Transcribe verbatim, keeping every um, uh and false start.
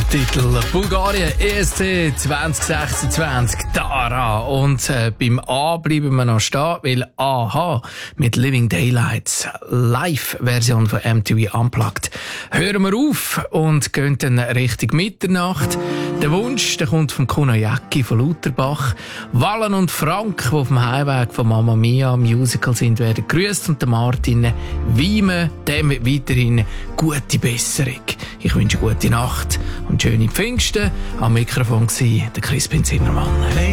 Titel Bulgarien E S C zwanzig sechsundzwanzig Tara. Und äh, beim A bleiben wir noch stehen, weil Aha mit Living Daylights Live-Version von M T V Unplugged. Hören wir auf und gehen dann Richtung Mitternacht. Der Wunsch, der kommt vom Kuno Jäcki von Lauterbach. Wallen und Frank, die auf dem Heimweg von Mamma Mia Musical sind, werden grüßt, und der Martin Wieme, dem weiterhin gute Besserung. Ich wünsche gute Nacht und schöne Pfingsten. Am Mikrofon war der Crispin Zimmermann.